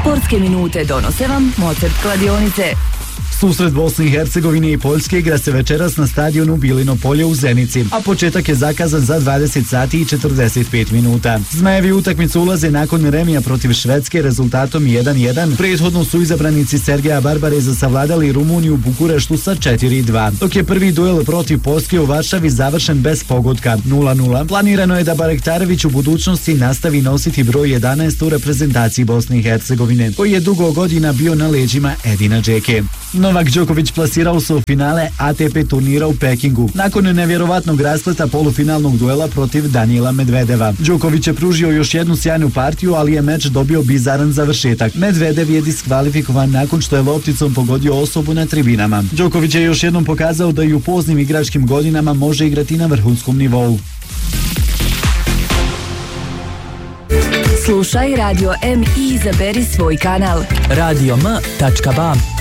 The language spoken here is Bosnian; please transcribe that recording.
Sportske minute donose vam Mozart kladionice. Susret Bosne i Hercegovine i Poljske igra se večeras na stadionu Bilino polje u Zenici, a početak je zakazan za 20 sati i 45 minuta. Zmajevi utakmicu ulaze nakon remija protiv Švedske rezultatom 1-1. Prethodno su izabranici Sergeja Barbareza savladali Rumuniju u Bukureštu sa 4-2, dok je prvi duel protiv Poljske u Varšavi završen bez pogotka 0-0. Planirano je da Barektarević u budućnosti nastavi nositi broj 11 u reprezentaciji Bosne i Hercegovine, koji je dugo godina bio na leđima Edina Džeke. Novak Đoković plasirao se u finale ATP turnira u Pekingu nakon nevjerovatnog raspleta polufinalnog duela protiv Danijela Medvedeva. Đoković je pružio još jednu sjajnu partiju, ali je meč dobio bizaran završetak. Medvedev je diskvalifikovan nakon što je lopticom pogodio osobu na tribinama. Đoković je još jednom pokazao da i u poznim igračkim godinama može igrati na vrhunskom nivou. Slušaj Radio M i izaberi svoj kanal. Radio M.ba